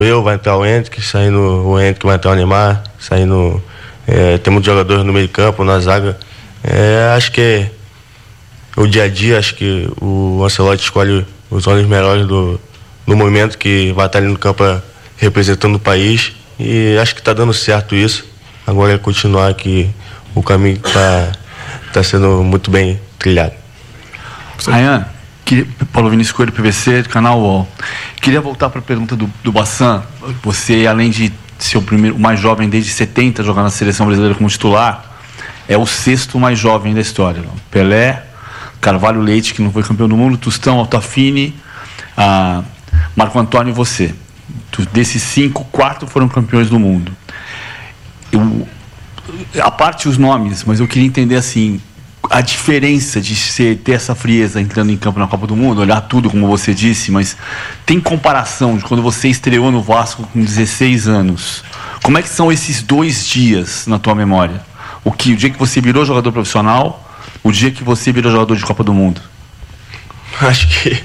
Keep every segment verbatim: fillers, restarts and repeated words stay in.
eu, vai entrar o Hendrick, saindo o Hendrick, vai entrar o Neymar, saindo... É, tem muitos jogadores no meio de campo, na zaga. É, acho que o dia a dia, acho que o Ancelotti escolhe os homens melhores do, do momento que vai estar ali no campo representando o país, e acho que está dando certo isso. Agora é continuar que o caminho está tá sendo muito bem trilhado. Ryan, que, Paulo Vinícius Coelho, P V C, canal U O L. Queria voltar para a pergunta do, do Bassan. Você, além de ser o, primeiro, o mais jovem desde setenta a jogar na seleção brasileira como titular, é o sexto mais jovem da história. Pelé, Carvalho Leite, que não foi campeão do mundo, Tostão, Altafini, ah, Marco Antônio e você. Desses cinco, quatro foram campeões do mundo. Eu, a parte os nomes, mas eu queria entender assim, a diferença de ser, ter essa frieza entrando em campo na Copa do Mundo, olhar tudo como você disse, mas tem comparação de quando você estreou no Vasco com dezesseis anos. Como é que são esses dois dias na tua memória? O, que, o dia que você virou jogador profissional, o dia que você virou jogador de Copa do Mundo? Acho que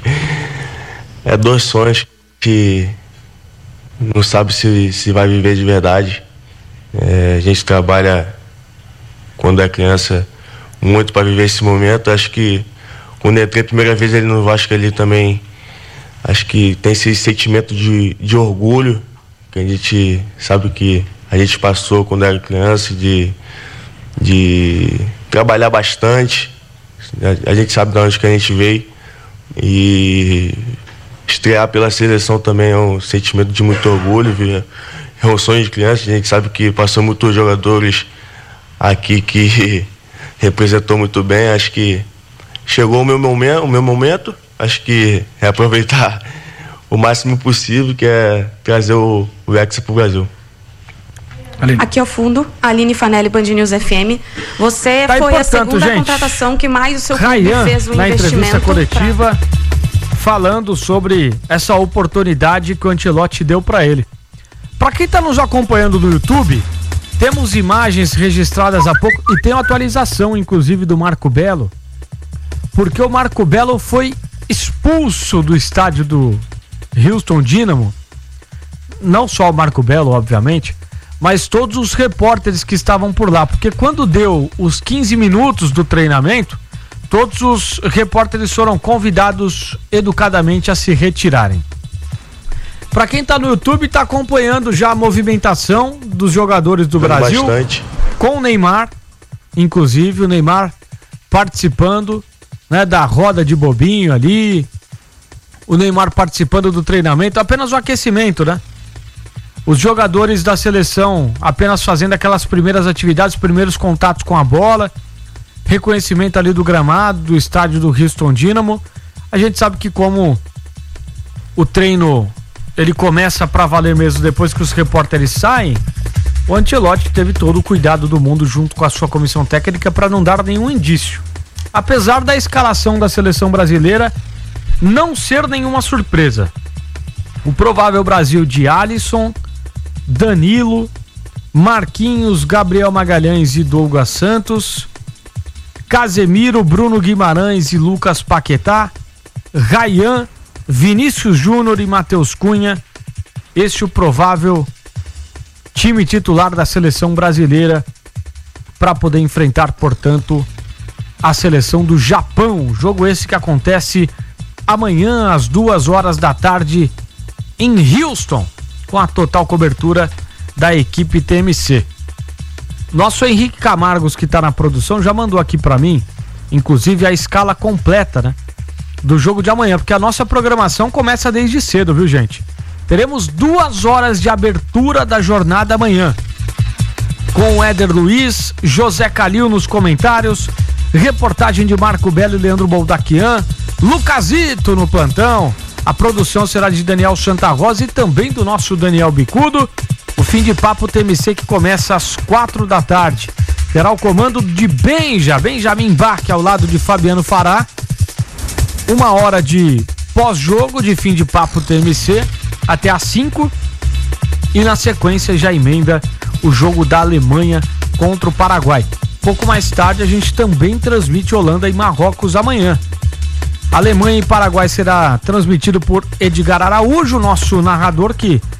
é dois sonhos que não sabe se, se vai viver de verdade. É, a gente trabalha quando é criança muito para viver esse momento. Acho que quando entrei a primeira vez ali no Vasco ali também, acho que tem esse sentimento de, de orgulho que a gente sabe que a gente passou quando era criança, de, de trabalhar bastante. A, a gente sabe de onde que a gente veio, e estrear pela seleção também é um sentimento de muito orgulho, viu? É um sonho de criança. A gente sabe que passou muitos jogadores aqui que representou muito bem. Acho que chegou o meu momento, o meu momento. Acho que é aproveitar o máximo possível, que é trazer o, o Hexa para o Brasil. Aline. Aqui ao fundo, Aline Fanelli, Band News F M. Você tá foi a segunda gente. contratação que mais o seu clube Ryan, fez um na investimento. Entrevista coletiva, pra... falando sobre essa oportunidade que o Ancelotti deu para ele. Para quem está nos acompanhando no YouTube, temos imagens registradas há pouco e tem uma atualização, inclusive, do Marco Belo, porque o Marco Belo foi expulso do estádio do Houston Dynamo. Não só o Marco Belo, obviamente, mas todos os repórteres que estavam por lá, porque quando deu os quinze minutos do treinamento, todos os repórteres foram convidados educadamente a se retirarem. Para quem tá no YouTube, tá acompanhando já a movimentação dos jogadores do Brasil, bastante, com o Neymar, inclusive o Neymar participando, né, da roda de bobinho ali, o Neymar participando do treinamento, apenas o aquecimento, né? Os jogadores da seleção apenas fazendo aquelas primeiras atividades, primeiros contatos com a bola, reconhecimento ali do gramado, do estádio do Houston Dynamo. A gente sabe que como o treino ele começa para valer mesmo depois que os repórteres saem, o Ancelotti teve todo o cuidado do mundo junto com a sua comissão técnica para não dar nenhum indício. Apesar da escalação da seleção brasileira não ser nenhuma surpresa. O provável Brasil de Alisson, Danilo, Marquinhos, Gabriel Magalhães e Douglas Santos, Casemiro, Bruno Guimarães e Lucas Paquetá, Ryan, Vinícius Júnior e Matheus Cunha. Este é o provável time titular da seleção brasileira para poder enfrentar, portanto, a seleção do Japão. Jogo esse que acontece amanhã às duas horas da tarde em Houston, com a total cobertura da equipe T M C. Nosso Henrique Camargos, que está na produção, já mandou aqui para mim, inclusive, a escala completa, né, do jogo de amanhã, porque a nossa programação começa desde cedo, viu, gente? Teremos duas horas de abertura da jornada amanhã, com o Éder Luiz, José Calil nos comentários, reportagem de Marco Belo e Leandro Boldaquian, Lucasito no plantão. A produção será de Daniel Santa Rosa e também do nosso Daniel Bicudo. O Fim de Papo T M C, que começa às quatro da tarde. Terá o comando de Benja, Benjamin Bach, ao lado de Fabiano Fará. Uma hora de pós-jogo de Fim de Papo T M C até às cinco. E na sequência já emenda o jogo da Alemanha contra o Paraguai. Pouco mais tarde a gente também transmite Holanda e Marrocos amanhã. Alemanha e Paraguai será transmitido por Edgar Araújo, nosso narrador que